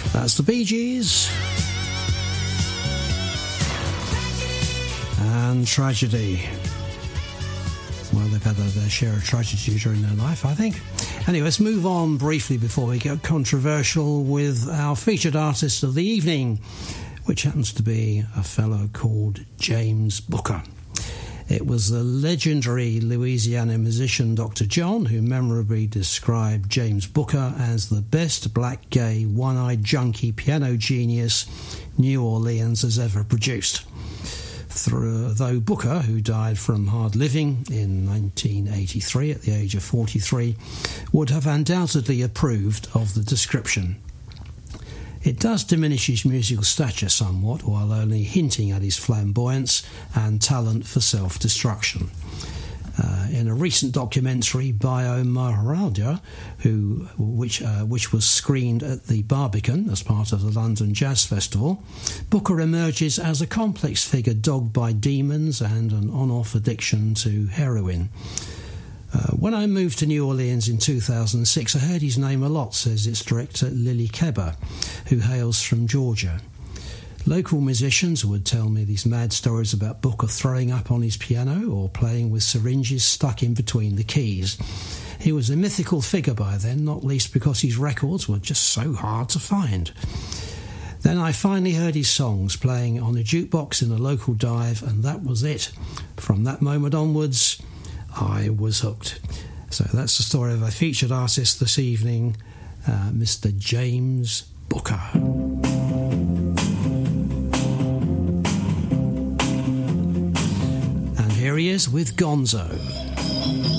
That's the Bee Gees and Tragedy. Well, they've had their share of tragedy during their life, I think. Anyway, let's move on briefly before we get controversial with our featured artist of the evening, which happens to be a fellow called James Booker. It was the legendary Louisiana musician Dr. John who memorably described James Booker as the best black gay one-eyed junkie piano genius New Orleans has ever produced. Though Booker, who died from hard living in 1983 at the age of 43, would have undoubtedly approved of the description. It does diminish his musical stature somewhat, while only hinting at his flamboyance and talent for self-destruction. In a recent documentary, Bio Maharaja, which was screened at the Barbican as part of the London Jazz Festival, Booker emerges as a complex figure dogged by demons and an on-off addiction to heroin. When I moved to New Orleans in 2006, I heard his name a lot, says its director Lily Keba, who hails from Georgia. Local musicians would tell me these mad stories about Booker throwing up on his piano or playing with syringes stuck in between the keys. He was a mythical figure by then, not least because his records were just so hard to find. Then I finally heard his songs playing on a jukebox in a local dive, and that was it. From that moment onwards, I was hooked. So that's the story of our featured artist this evening, Mr. James Booker. And here he is with Gonzo.